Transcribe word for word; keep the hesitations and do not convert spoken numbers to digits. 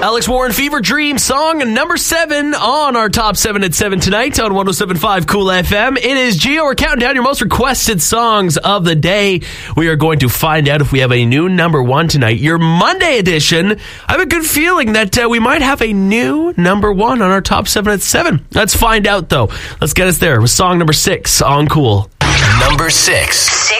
Alex Warren, Fever Dream, song number seven on our top seven at seven tonight on one oh seven point five Cool F M. It is Gio. We're counting down your most requested songs of the day. We are going to find out if we have a new number one tonight. Your Monday edition. I have a good feeling that uh, we might have a new number one on our top seven at seven. Let's find out, though. Let's get us there with song number six on Cool. Number six.